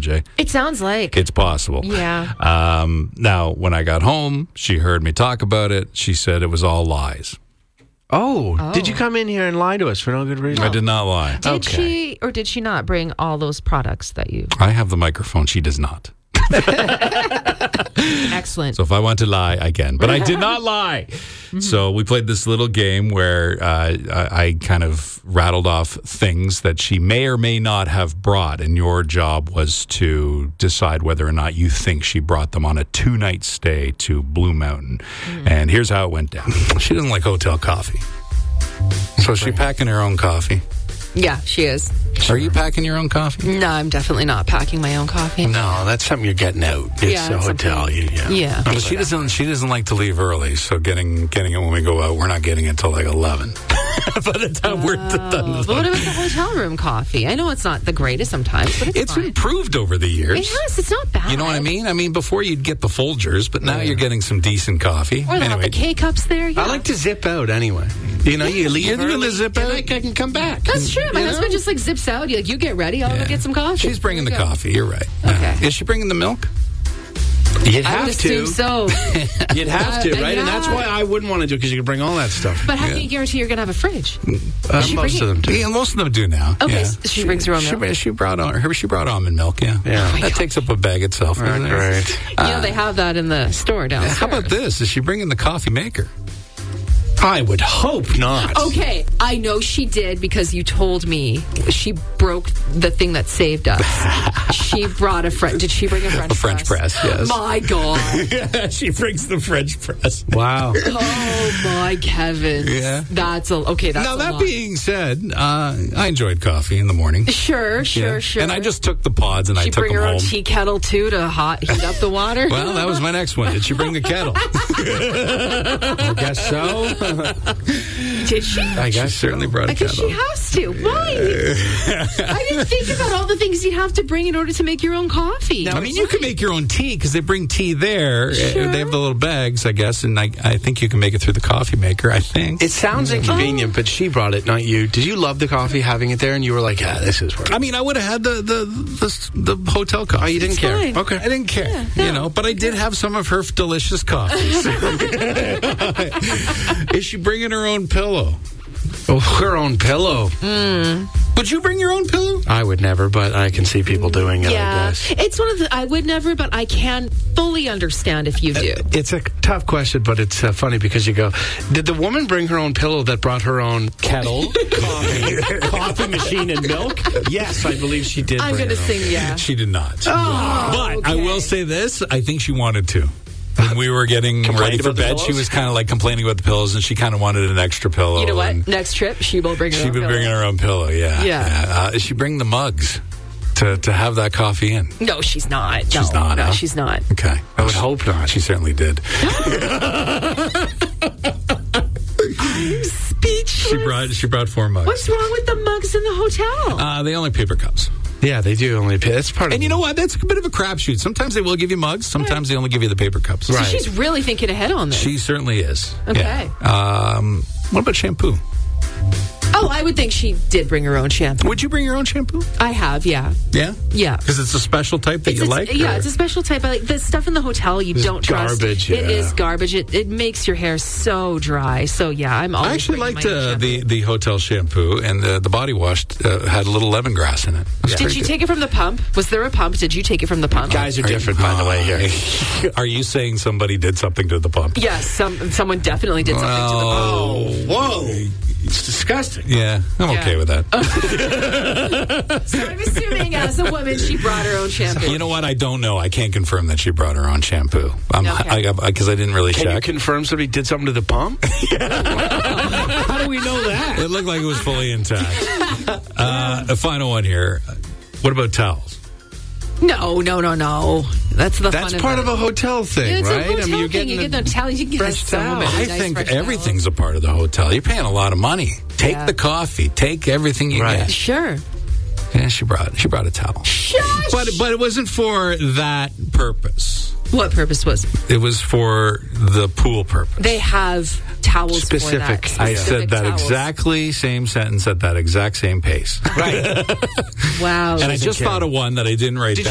MJ. It sounds like. It's possible. Yeah. Now, when I got home, she heard me talk about it. She said it was all lies. Oh, did you come in here and lie to us for no good reason? I did not lie. Did she or did she not bring all those products that you... I have the microphone. She does not. Excellent. So if I want to lie, I can. But I did not lie. So we played this little game where I kind of rattled off things that she may or may not have brought. And your job was to decide whether or not you think she brought them on a 2-night stay to Blue Mountain. And here's how it went down. She doesn't like hotel coffee. So is she packing her own coffee? Yeah, she is. Are you packing your own coffee? No, I'm definitely not packing my own coffee. No, that's something you're getting out. It's a hotel. Yeah. Well, she doesn't like to leave early, so getting it when we go out, we're not getting it till like 11. By the time we're done. But what about the hotel room coffee? I know it's not the greatest sometimes, but it's fine. Improved over the years. It has. It's not bad. You know what I mean? I mean, before you'd get the Folgers, but now you're getting some decent coffee. Or the K-cups there. Yeah. I like to zip out anyway. You know, you leave You're going to zip out? I can come back. That's true. My husband just zips out. You get ready. I'll go get some coffee. She's bringing the coffee. You're right. Okay. Is she bringing the milk? You'd I would have to. assume so. You'd have to, right? Yeah. And that's why I wouldn't want to do it, because you can bring all that stuff. But how can you guarantee you're going to have a fridge? Most of them do. Yeah, most of them do now. Okay, Yeah. so she brings her own milk. She brought almond milk. Yeah. That takes up a bag itself. Doesn't it? Great. You know, they have that in the store downstairs. How about this? Is she bringing the coffee maker? I would hope not. Okay, I know she did because you told me she broke the thing that saved us. She brought Did she bring a French press? A French press, yes. My God. She brings the French press. Wow. Oh, my Kevin. Yeah. That's Now, that being said, I enjoyed coffee in the morning. Sure. And I just took the pods and I took them home. She bring her own tea kettle, too, to heat up the water? Well, that was my next one. Did she bring the kettle? I guess so. Did she? I guess she certainly brought a Because kettle. she has to. Why? I didn't think about all the things you'd have to bring in order to make your own coffee. I mean, you can make your own tea because they bring tea there. Sure. They have the little bags, I guess, and I think you can make it through the coffee maker, I think. It sounds inconvenient, but she brought it, not you. Did you love the coffee, having it there, and you were like, yeah, this is worth it? I mean, I would have had the hotel coffee. Oh, you didn't care? fine. Okay. I didn't care, but I did have some of her delicious coffees. Is she bringing her own pillow? Oh, her own pillow. Would you bring your own pillow? I would never, but I can see people doing it, I Yeah. guess. It's one of the... I would never, but I can fully understand if you do. It's a tough question, but it's funny because you go, did the woman bring her own pillow that brought her own kettle, coffee machine, and milk? Yes, I believe she did. I'm going to sing yeah. She did not. Oh, but I okay. will say this. I think she wanted to. When we were getting ready for about the bed, she pillows? was kind of like complaining about the pillows, and she kind of wanted an extra pillow. You know what? and Next trip, she will bring her She own would pillow. bring her own pillow, yeah. Yeah. Is she bring the mugs to have that coffee in? No, she's not. She's not, No, huh? she's not. Okay. I would hope not. She certainly did. Speechless. She brought 4 mugs. What's wrong with the mugs in the hotel? They only paper cups. Yeah, they do only pay. That's part of And you know what? That's a bit of a crapshoot. Sometimes they will give you mugs. Sometimes they only give you the paper cups. So she's really thinking ahead on this. She certainly is. Okay. Yeah. What about shampoo? Oh, I would think she did bring her own shampoo. Would you bring your own shampoo? I have, yeah. Yeah? Yeah. Because it's a special type that you like? Yeah, or- it's a special type. I like the stuff in the hotel you don't trust. garbage, It yeah. is garbage. It makes your hair so dry. So yeah, I'm always I actually bringing liked my own shampoo. the hotel shampoo, and the body wash had a little lemongrass in it. Did you take it from the pump? Was there a pump? Did you take it from the pump? Guys are different, by the way, here. Are you saying somebody did something to the pump? Yes, someone definitely did something to the pump. Oh, whoa. It's disgusting. Yeah, I'm okay with that. So I'm assuming as a woman, she brought her own shampoo. You know what? I don't know. I can't confirm that she brought her own shampoo. Okay. Because I didn't really Can you check. confirm somebody did something to the pump? How do we know that? It looked like it was fully intact. A final one here. What about towels? No. That's the That's fun part of of a hotel thing, It's right? a hotel you're thing. You get the towels. You can get fresh so towels. many I nice think fresh everything's a part of the hotel. You're paying a lot of money. Take Yeah. the coffee. Take everything you Right. get. towels. Sure. Yeah, she brought a towel. Shush. But it wasn't for that purpose. What purpose was it? It was for the pool purpose. They have towels Specific. for that. I Specific said that towels. exactly same sentence at that exact same pace. Right. Wow. And I just care. thought of one that I didn't write Did